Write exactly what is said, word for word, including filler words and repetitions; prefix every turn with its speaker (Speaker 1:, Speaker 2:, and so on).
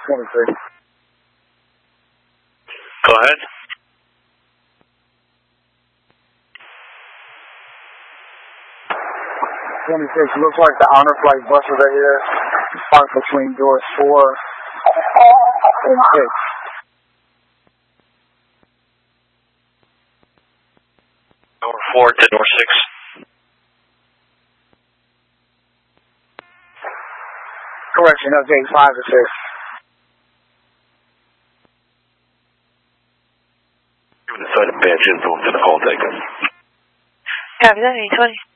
Speaker 1: twenty-three.
Speaker 2: Go ahead.
Speaker 1: twenty-six, looks like the honor flight buses are here, parked between doors four and six.
Speaker 2: Door four to door six.
Speaker 1: Correction, that's gate five to six.
Speaker 2: Give me the side of badge info to the call taker.
Speaker 3: Copy that, eight twenty.